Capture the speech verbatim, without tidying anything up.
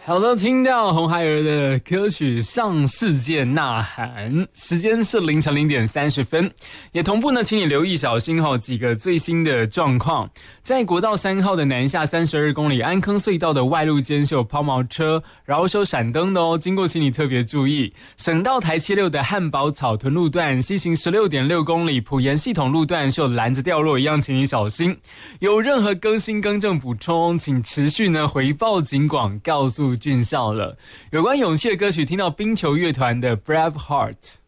好的，听到红孩儿的歌曲《向世界呐喊》，时间是凌晨零点三十分，也同步呢，请你留意小心哈几个最新的状况。在国道三号的南下三十二公里安坑隧道的外路间是有抛锚车饶手闪灯的哦，经过请你特别注意。省道台七六的汉宝草屯路段西行十六点六公里，埔盐系统路段是有篮子掉落，一样请你小心。有任何更新更正补充，请持续呢回报警广，告诉俊孝了。有关勇气的歌曲，听到冰球乐团的 Braveheart。